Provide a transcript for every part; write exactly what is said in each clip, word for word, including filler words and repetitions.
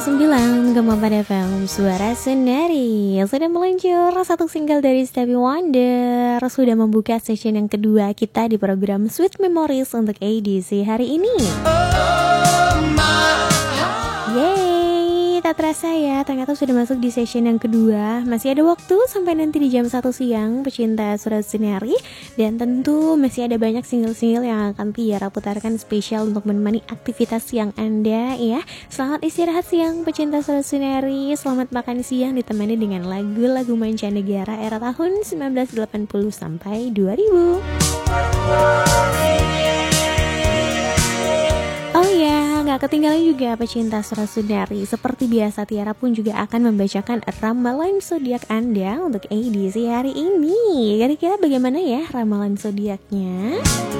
sembilan koma empat F M Suara Sendiri. Sudah meluncur satu single dari Stevie Wonder, sudah membuka session yang kedua kita di program Sweet Memories untuk A D C hari ini. Yeay, tak terasa ya, ternyata sudah masuk di session yang kedua. Masih ada waktu sampai nanti di jam satu siang, pecinta Suara Sendiri. Dan tentu masih ada banyak single-single yang akan Tiara putarkan spesial untuk menemani aktivitas siang Anda ya. Selamat istirahat siang pecinta Suara Sendiri. Selamat makan siang ditemani dengan lagu-lagu mancanegara era tahun sembilan belas delapan puluh sampai dua ribu. Oh ya, gak ketinggalan juga pecinta Suara Sendiri. Seperti biasa Tiara pun juga akan membacakan ramalan zodiak Anda untuk A D C hari ini. Kira-kira bagaimana ya ramalan zodiaknya?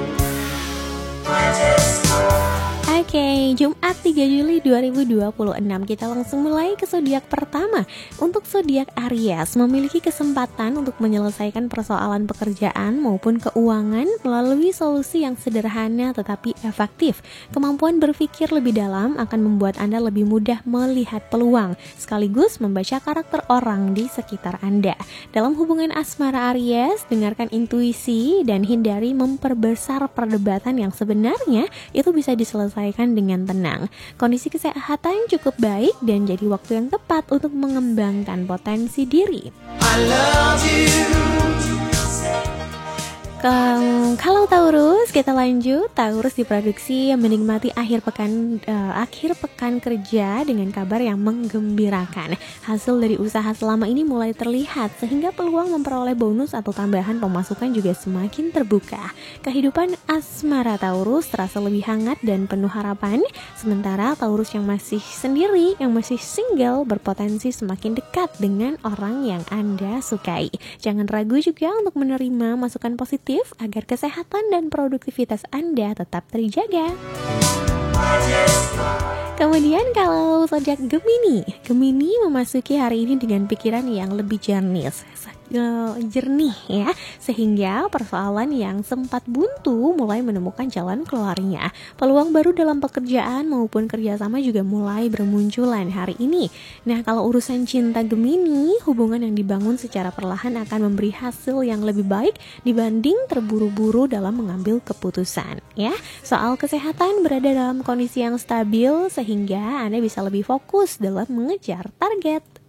Oke, okay, Jumat tiga Juli dua ribu dua puluh enam kita langsung mulai ke zodiak pertama. Untuk zodiak Aries, memiliki kesempatan untuk menyelesaikan persoalan pekerjaan maupun keuangan melalui solusi yang sederhana tetapi efektif. Kemampuan berpikir lebih dalam akan membuat Anda lebih mudah melihat peluang, sekaligus membaca karakter orang di sekitar Anda. Dalam hubungan asmara Aries, dengarkan intuisi dan hindari memperbesar perdebatan yang sebenarnya itu bisa diselesaikan dengan tenang. Kondisi kesehatan cukup baik dan jadi waktu yang tepat untuk mengembangkan potensi diri. I love you. Ke- kalau Taurus, kita lanjut. Taurus diproduksi menikmati akhir pekan uh, akhir pekan kerja dengan kabar yang menggembirakan. Hasil dari usaha selama ini mulai terlihat sehingga peluang memperoleh bonus atau tambahan pemasukan juga semakin terbuka. Kehidupan asmara Taurus terasa lebih hangat dan penuh harapan. Sementara Taurus yang masih sendiri, yang masih single, berpotensi semakin dekat dengan orang yang Anda sukai. Jangan ragu juga untuk menerima masukan positif agar kesehatan dan produktivitas Anda tetap terjaga. Kemudian kalau zodiak Gemini, Gemini memasuki hari ini dengan pikiran yang lebih jernih, jernih ya, sehingga persoalan yang sempat buntu mulai menemukan jalan keluarnya. Peluang baru dalam pekerjaan maupun kerjasama juga mulai bermunculan hari ini. Nah, kalau urusan cinta Gemini, hubungan yang dibangun secara perlahan akan memberi hasil yang lebih baik dibanding terburu-buru dalam mengambil keputusan ya. Soal kesehatan, berada dalam kondisi yang stabil sehingga Anda bisa lebih fokus dalam mengejar target.